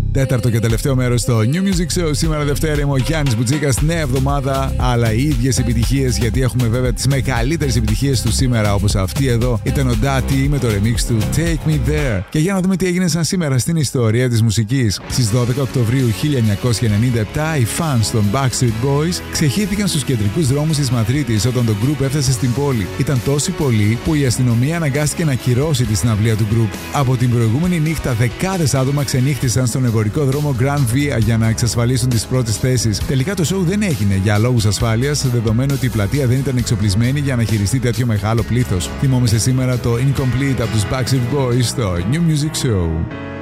Τέταρτο και τελευταίο μέρος στο New Music Show. Σήμερα Δευτέρα είμαι ο Γιάννης Μπουτζίκας. Νέα εβδομάδα, αλλά οι ίδιες επιτυχίες, γιατί έχουμε βέβαια τις μεγαλύτερες επιτυχίες του σήμερα, όπως αυτή εδώ ήταν ο Dati με το remix του Take Me There. Και για να δούμε τι έγινε σαν σήμερα στην ιστορία της μουσικής. Στις 12 Οκτωβρίου 1997, οι fans των Backstreet Boys ξεχύθηκαν στους κεντρικούς δρόμους της Μαδρίτης όταν το group έφτασε στην πόλη. Ήταν τόσοι πολλοί που η αστυνομία αναγκάστηκε να ακυρώσει τη συναυλία του group. Από την προηγούμενη νύχτα, δεκάδες άτομα ξενύχτησαν στον εμπορικό δρόμο Grand Via για να εξασφαλίσουν τις πρώτες θέσεις. Τελικά το show δεν έγινε για λόγους ασφάλειας, δεδομένου ότι η πλατεία δεν ήταν εξοπλισμένη για να χειριστεί τέτοιο μεγάλο πλήθος. Θυμόμαστε σήμερα το Incomplete από τους Backstreet Boys στο New Music Show.